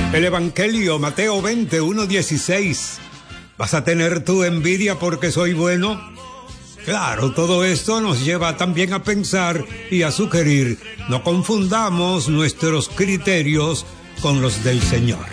El Evangelio, Mateo 20:1-16. ¿Vas a tener tu envidia porque soy bueno? Claro, todo esto nos lleva también a pensar y a sugerir, no confundamos nuestros criterios con los del Señor.